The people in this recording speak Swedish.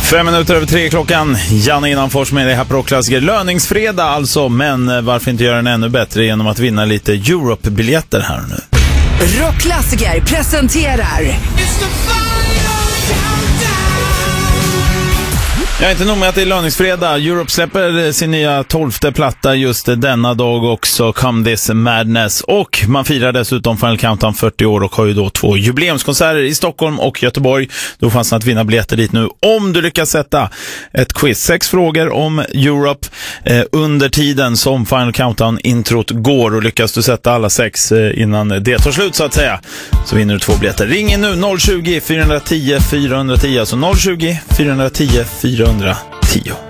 3:05 klockan. Janne Innanfors med dig här på Rockklassiker. Löningsfredag alltså, men varför inte göra den ännu bättre genom att vinna lite Europe-biljetter här nu. Rockklassiker presenterar Jag är inte nog med att det är löningsfredag. Europe släpper sin nya 12:e platta just denna dag också, Come This Madness. Och man firar dessutom Final Countdown 40 år och har ju då 2 jubileumskonserter i Stockholm och Göteborg. Då fanns det att vinna biljetter dit nu om du lyckas sätta ett quiz. 6 frågor om Europe under tiden som Final Countdown-introt går. Och lyckas du sätta alla 6 innan det tar slut så att säga, så vinner du 2 biljetter. Ring in nu 020 410 410, alltså 020 410 410.